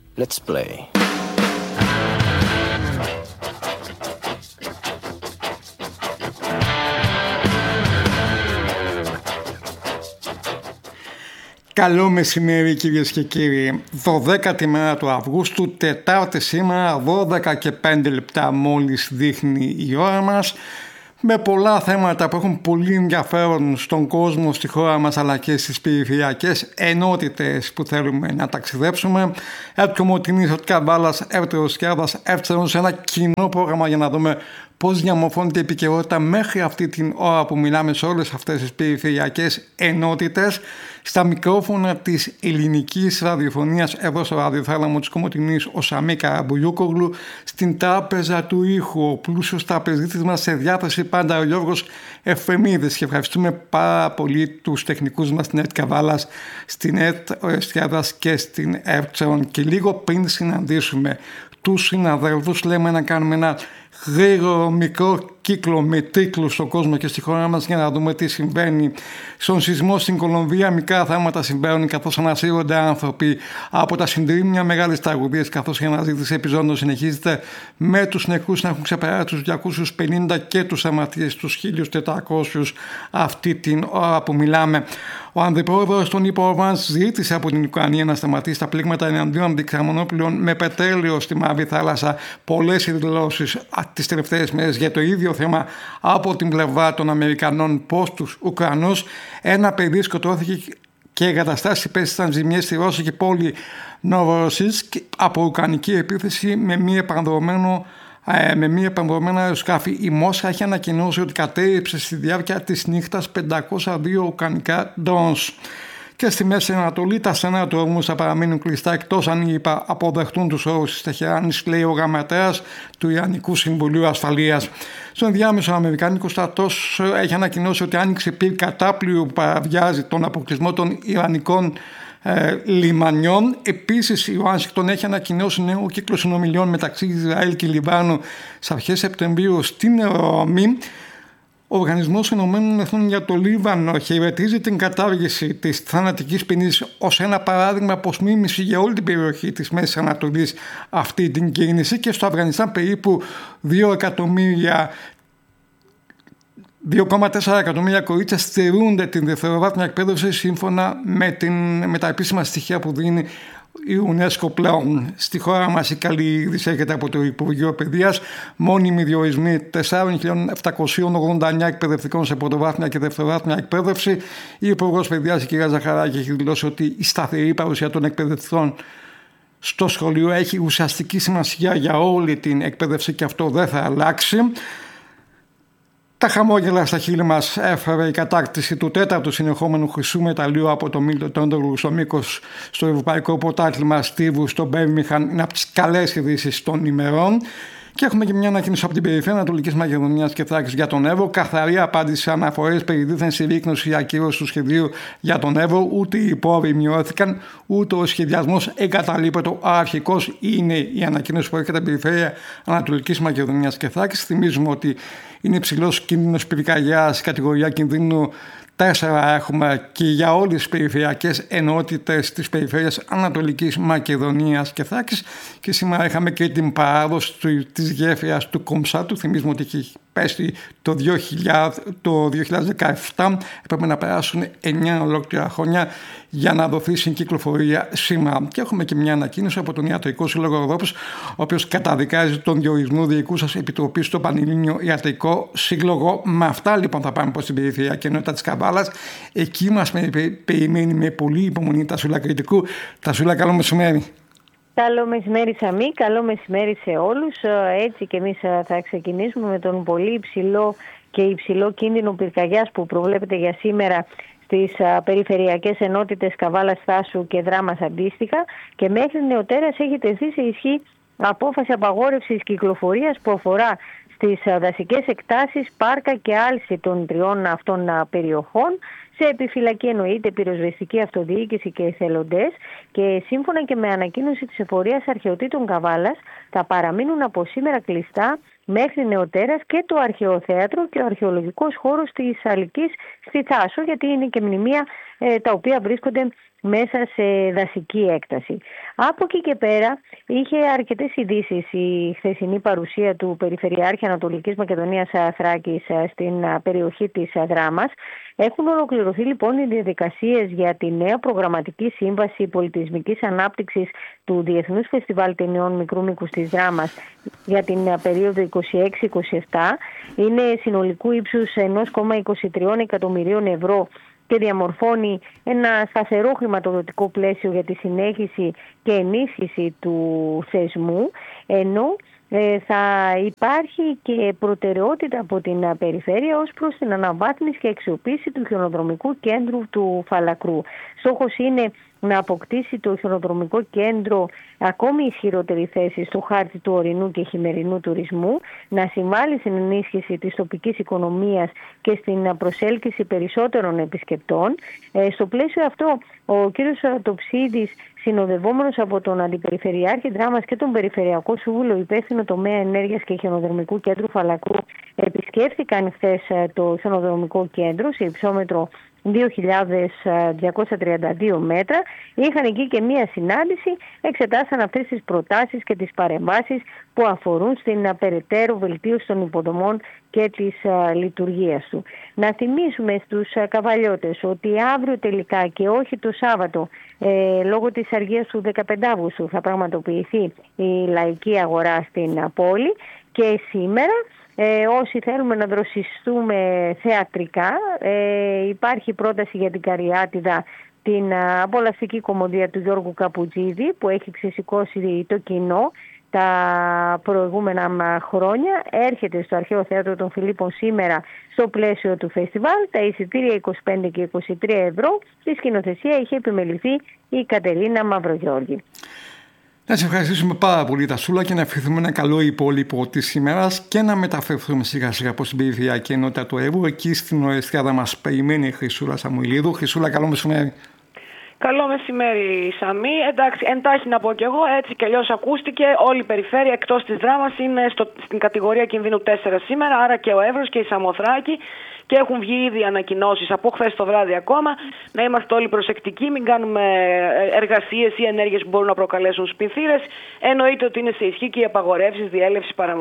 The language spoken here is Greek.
Let's play. Καλό μεσημέρι κυρίες και κύριοι. 12η μέρα του Αυγούστου, Τετάρτη σήμερα, 12 και 5 λεπτά μόλις δείχνει η ώρα μας, με πολλά θέματα που έχουν πολύ ενδιαφέρον στον κόσμο, στη χώρα μας, αλλά και στις περιφερειακές ενότητες που θέλουμε να ταξιδέψουμε. Έρχομαι ότι είναι Καβάλας, Εύτερος Κιάδας, Εύτερος, σε ένα κοινό πρόγραμμα για να δούμε πώς διαμορφώνεται η επικαιρότητα μέχρι αυτή την ώρα που μιλάμε σε όλες αυτές τις περιφερειακές ενότητες. Στα μικρόφωνα της ελληνικής ραδιοφωνίας εδώ στο ραδιοθάλαμο της Κομοτηνής ο Σαμί Καραμπουλιούκογλου, στην τράπεζα του ήχου ο πλούσιος τραπεζίτης μας, σε διάθεση πάντα ο Γιώργος Εφεμίδης, και ευχαριστούμε πάρα πολύ τους τεχνικούς μας στην ΕΡΤ Καβάλας, στην ΕΡΤ Ορεστιάδας και στην ΕΡΤ Τσέρων. Και λίγο πριν συναντήσουμε τους συναδέλφους λέμε να κάνουμε ένα γρήγορο μικρό κύκλο με τίτλους στον κόσμο και στη χώρα μας για να δούμε τι συμβαίνει. Στον σεισμό στην Κολομβία μικρά θάματα συμβαίνουν καθώς ανασύρονται άνθρωποι από τα συντρίμμια μεγάλες τραγωδίες, καθώς η αναζήτηση επιζώντων συνεχίζεται, με τους νεκρούς να έχουν ξεπεράσει τους 250 και τους αμαρτίες τους 1.400 αυτή την ώρα που μιλάμε. Ο αντιπρόεδρος των Υπορβάνς ζήτησε από την Ουκρανία να σταματήσει τα πλήγματα εναντίον αντικαμονόπλων με πετρέλαιο στη Μαύρη Θάλασσα. Πολλές δηλώσεις τις τελευταίες μέρες για το ίδιο θέμα από την πλευρά των Αμερικανών προς τους Ουκρανούς. Ένα παιδί σκοτώθηκε και εγκαταστάσεις υπέστησαν ζημιές στη ρώσικη πόλη Νοβοροσίλσκ από ουκρανική επίθεση με μία επανδρομένα αεροσκάφη. Η Μόσχα έχει ανακοινώσει ότι κατέριψε στη διάρκεια της νύχτας 502 ουκρανικά drones. Και στη Μέση Ανατολή τα στενά του όρμους θα παραμείνουν κλειστά εκτός αν οι ΗΠΑ αποδεχτούν τους όρους της Τεχεράνης, λέει ο γραμματέας του Ιρανικού Συμβουλίου Ασφαλείας. Στον ενδιάμεσο, ο Αμερικάνικος στρατός έχει ανακοινώσει ότι άνοιξε πυρ κατάπληου που παραβιάζει τον αποκλεισμό των Ιρανικών λιμανιών. Επίσης, η Ουάσιγκτον έχει ανακοινώσει νέο κύκλο συνομιλιών μεταξύ Ισραήλ και Λιβάνου στις αρχές Σεπτεμβρίου στην Ρώμη. Ο Οργανισμός Ηνωμένων Εθνών για το Λίβανο χαιρετίζει την κατάργηση της θανατικής ποινής ως ένα παράδειγμα αποσμίμηση για όλη την περιοχή της Μέσης Ανατολής αυτή την κίνηση, και στο Αφγανιστάν περίπου 2,4 εκατομμύρια κορίτσια στερούνται την δευτεροβάθμια εκπαίδευση σύμφωνα με τα επίσημα στοιχεία που δίνει η UNESCO πλέον. Στη χώρα μας η καλή είδηση έρχεται από το Υπουργείο Παιδείας. Μόνιμοι διορισμοί 4.789 εκπαιδευτικών σε πρωτοβάθμια και δευτεροβάθμια εκπαίδευση. Η Υπουργός Παιδείας, η κυρία Ζαχαράκη, έχει δηλώσει ότι η σταθερή παρουσία των εκπαιδευτικών στο σχολείο έχει ουσιαστική σημασία για όλη την εκπαίδευση και αυτό δεν θα αλλάξει. Τα χαμόγελα στα χείλη μας έφερε η κατάκτηση του 4ου συνεχόμενου χρυσού μεταλλίου από το Μίλτον στο μήκος στο Ευρωπαϊκό Πρωτάθλημα Στίβου στο Μπέρμιχαν. Είναι από τις καλές ειδήσεις των ημερών. Και έχουμε και μια ανακοίνωση από την περιφέρεια Ανατολικής Μακεδονίας και Θράκης για τον Εύρο. Καθαρή απάντηση σε αναφορές περί δίθεν συρρίκνωση ή ακύρωση του σχεδίου για τον Εύρο. Ούτε οι πόροι μειώθηκαν, ούτε ο σχεδιασμός εγκαταλείπεται. Ο αρχικός είναι η ανακοίνωση που έρχεται από την περιφέρεια Ανατολικής Μακεδονίας και Θράκης. Θυμίζουμε ότι είναι υψηλός κίνδυνος πυρκαγιάς, κατηγορία κινδύνου 4 έχουμε και για όλες τις περιφερειακές ενότητες της περιφέρειας Ανατολικής Μακεδονίας και Θράκης. Και σήμερα είχαμε και την παράδοση της γέφυρας του Κομψάτου. Θυμίζουμε ότι έχει πέσει το 2017. Έπρεπε να περάσουν 9 ολόκληρα χρόνια για να δοθεί στην κυκλοφορία σήμερα. Και έχουμε και μια ανακοίνωση από τον Ιατρικό Σύλλογο Ροδόπους, ο οποίος καταδικάζει τον διορισμό διοικούσας επιτροπής στο Πανελλήνιο Ιατρικό Σύλλογο. Με αυτά λοιπόν θα πάμε προς την περιφερειακή ενότητα της Καβάλας. Εκεί μας περιμένει με πολύ υπομονή Τασούλα Κρητικού. Τασούλα, καλό μεσημέρι. Καλό μεσημέρι Σαμί, καλό μεσημέρι σε όλους. Έτσι και εμείς θα ξεκινήσουμε με τον πολύ υψηλό κίνδυνο πυρκαγιάς που προβλέπεται για σήμερα στις περιφερειακές ενότητες Καβάλας, Θάσου και Δράμας αντίστοιχα, και μέχρι νεοτέρας έχει τεθεί σε ισχύ απόφαση απαγόρευσης κυκλοφορίας που αφορά στις δασικές εκτάσεις, πάρκα και άλση των 3 αυτών περιοχών. Σε επιφυλακή εννοείται πυροσβεστική αυτοδιοίκηση και εθελοντές, και σύμφωνα και με ανακοίνωση της Εφορίας Αρχαιοτήτων Καβάλας θα παραμείνουν από σήμερα κλειστά μέχρι νεοτέρας και το αρχαιοθέατρο και ο αρχαιολογικός χώρος της Αλικής στη Θάσο, γιατί είναι και μνημεία τα οποία βρίσκονται μέσα σε δασική έκταση. Από εκεί και πέρα είχε αρκετές ειδήσεις η χθεσινή παρουσία του Περιφερειάρχη Ανατολικής Μακεδονίας Θράκης στην περιοχή της Δράμας. Έχουν ολοκληρωθεί λοιπόν οι διαδικασίες για τη νέα προγραμματική σύμβαση πολιτισμικής ανάπτυξης του Διεθνούς Φεστιβάλ Ταινιών Μικρού Μήκους της Δράμας για την περίοδο 26-27. Είναι συνολικού ύψους 1,23 εκατομμυρίων ευρώ και διαμορφώνει ένα σταθερό χρηματοδοτικό πλαίσιο για τη συνέχιση και ενίσχυση του θεσμού, ενώ θα υπάρχει και προτεραιότητα από την περιφέρεια ως προς την αναβάθμιση και αξιοποίηση του χιονοδρομικού κέντρου του Φαλακρού. Στόχος είναι να αποκτήσει το χιονοδρομικό κέντρο ακόμη ισχυρότερη θέση στο χάρτη του ορεινού και χειμερινού τουρισμού, να συμβάλλει στην ενίσχυση της τοπικής οικονομίας και στην προσέλκυση περισσότερων επισκεπτών. Στο πλαίσιο αυτό, ο κ. Τοψίδης, συνοδευόμενος από τον Αντιπεριφερειάρχη Δράμας και τον Περιφερειακό Σύμβουλο υπεύθυνο τομέα ενέργειας και χιονοδρομικού κέντρου Φαλακρού, επισκέφθηκαν χθες το χιονοδρομικό κέντρο σε υψόμετρο 2.232 μέτρα. Είχαν εκεί και μία συνάντηση, εξετάσαν αυτές τις προτάσεις και τις παρεμβάσεις που αφορούν στην περαιτέρω βελτίωση των υποδομών και της λειτουργίας του. Να θυμίσουμε στους καβαλιώτες ότι αύριο τελικά και όχι το Σάββατο, λόγω της αργίας του 15 Αυγούστου, θα πραγματοποιηθεί η λαϊκή αγορά στην πόλη, και σήμερα όσοι θέλουμε να δροσιστούμε θεατρικά, υπάρχει πρόταση για την Καριάτιδα, την απολαυστική κομμωδία του Γιώργου Καπουτζίδη, που έχει ξεσηκώσει το κοινό τα προηγούμενα χρόνια. Έρχεται στο Αρχαίο Θέατρο των Φιλίππων σήμερα στο πλαίσιο του φεστιβάλ. Τα εισιτήρια 25 και 23 ευρώ. Στη σκηνοθεσία είχε επιμεληθεί η Κατερίνα Μαυρογιώργη. Να σε ευχαριστήσουμε πάρα πολύ, Τασούλα, και να ευχηθούμε ένα καλό υπόλοιπο της ημέρας και να μεταφερθούμε σιγά σιγά από την περιφερειακή ενότητα του Εύρου. Εκεί στην Ορεστιάδα μας περιμένει η Χρυσούλα Σαμουηλίδου. Χρυσούλα, καλό μεσημέρι. Καλό μεσημέρι, Σαμή. Εντάξει, εντάχει να πω κι εγώ, έτσι κι αλλιώς ακούστηκε, όλη η περιφέρεια εκτός της Δράμας είναι στην κατηγορία κινδύνου 4 σήμερα, άρα και ο Εύρος και η Σαμοθράκη. Και έχουν βγει ήδη ανακοινώσεις από χθες το βράδυ ακόμα. Να είμαστε όλοι προσεκτικοί, μην κάνουμε εργασίες ή ενέργειες που μπορούν να προκαλέσουν σπινθήρες. Εννοείται ότι είναι σε ισχύ και οι απαγορεύσεις διέλευσης παραμονής.